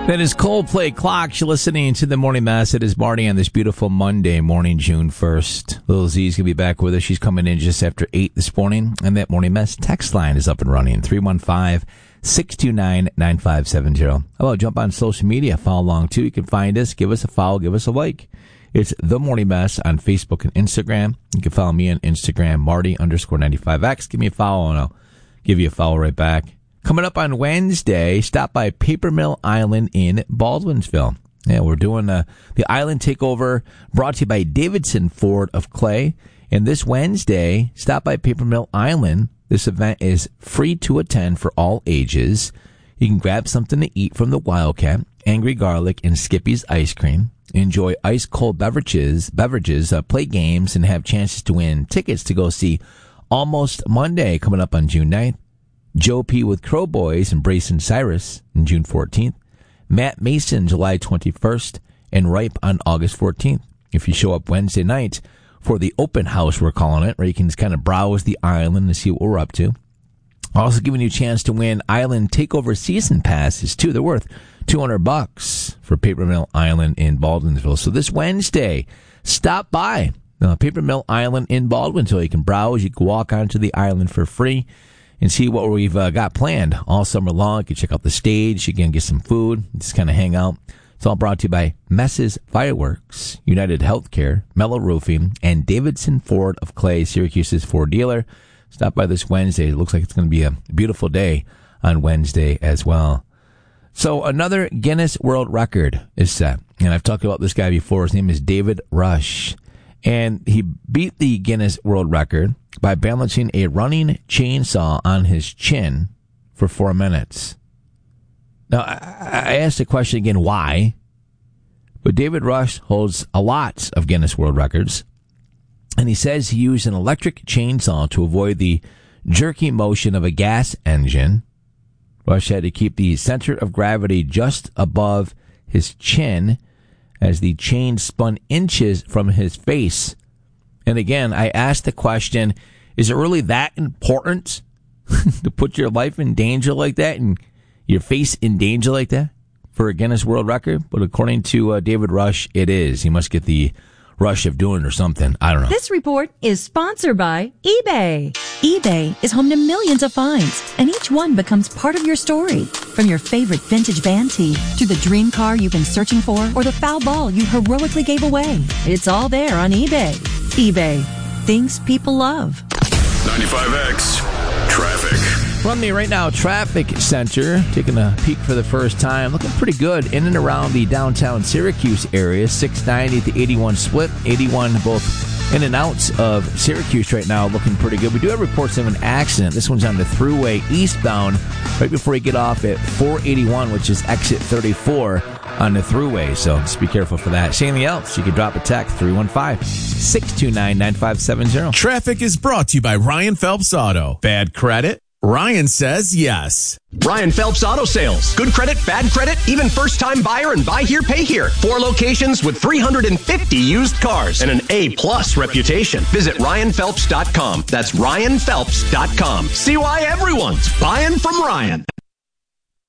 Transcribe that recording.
That is Coldplay Clocks. You're listening to the Morning Mess. It is Marty on this beautiful Monday morning, June 1st. Little Z's going to be back with us. She's coming in just after 8 this morning. And that Morning Mess text line is up and running. 315-629-9570. How about jump on social media? Follow along, too. You can find us. Give us a follow. Give us a like. It's The Morning Mess on Facebook and Instagram. You can follow me on Instagram, Marty_95X. Give me a follow, and I'll give you a follow right back. Coming up on Wednesday, stop by Paper Mill Island in Baldwinsville. Yeah, we're doing the Island Takeover brought to you by Davidson Ford of Clay. And this Wednesday, stop by Paper Mill Island. This event is free to attend for all ages. You can grab something to eat from the Wildcat, Angry Garlic, and Skippy's Ice Cream. Enjoy ice-cold beverages, play games, and have chances to win tickets to go see Almost Monday coming up on June 9th. Joe P. with Crow Boys and Brayson Cyrus on June 14th. Matt Mason, July 21st. And Ripe on August 14th. If you show up Wednesday night for the open house, we're calling it, where you can just kind of browse the island and see what we're up to. Also giving you a chance to win Island Takeover season passes, too. They're worth $200 for Paper Mill Island in Baldwinsville. So this Wednesday, stop by Paper Mill Island in Baldwinsville. You can browse, you can walk onto the island for free and see what we've got planned all summer long. You can check out the stage. You can get some food, just kind of hang out. It's all brought to you by Mess's Fireworks, United Healthcare, Mellow Roofing, and Davidson Ford of Clay, Syracuse's Ford dealer. Stop by this Wednesday. It looks like it's going to be a beautiful day on Wednesday as well. So another Guinness World Record is set. And I've talked about this guy before. His name is David Rush. And he beat the Guinness World Record by balancing a running chainsaw on his chin for 4 minutes. Now, I asked the question again, why? But David Rush holds a lot of Guinness World Records. And he says he used an electric chainsaw to avoid the jerky motion of a gas engine. Rush had to keep the center of gravity just above his chin as the chain spun inches from his face. And again, I asked the question, is it really that important to put your life in danger like that and your face in danger like that for a Guinness World Record? But according to David Rush, it is. He must get the rush of doing it or something. I don't know. This report is sponsored by eBay. eBay is home to millions of finds, and each one becomes part of your story. From your favorite vintage band tee to the dream car you've been searching for or the foul ball you heroically gave away. It's all there on eBay. eBay. Things people love. 95X Traffic. From me right now, Traffic Center, taking a peek for the first time. Looking pretty good in and around the downtown Syracuse area. 690 to 81 split. 81 both in and out of Syracuse right now, looking pretty good. We do have reports of an accident. This one's on the thruway eastbound, right before you get off at 481, which is exit 34 on the thruway. So just be careful for that. See anything else, you can drop a text, 315-629-9570. Traffic is brought to you by Ryan Phelps Auto. Bad credit? Ryan says yes. Ryan Phelps Auto Sales. Good credit, bad credit, even first-time buyer and buy here, pay here. 4 locations with 350 used cars and an A-plus reputation. Visit RyanPhelps.com. That's RyanPhelps.com. See why everyone's buying from Ryan.